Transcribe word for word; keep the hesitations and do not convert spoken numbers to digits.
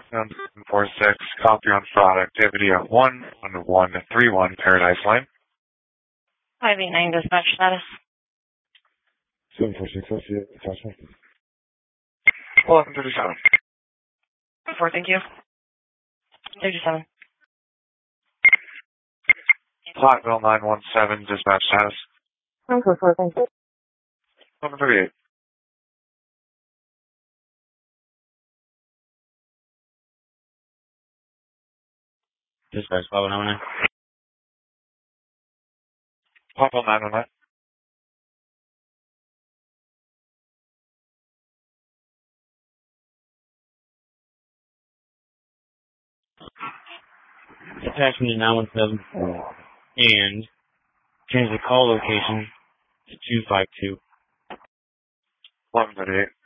seven four six, copy on fraud activity at one one one three one Paradise Lane. five eight nine dispatch status. seven four six, I see it. Attachment. eleven thirty-seven. four, thank you. thirty-seven. Platteville nine one seven, dispatch status. one four four, thank you. eleven thirty-eight. Dispatch five one nine. Platteville nine one nine. Attachment to nine one seven and change the call location to two five two. eleven thirty-eight.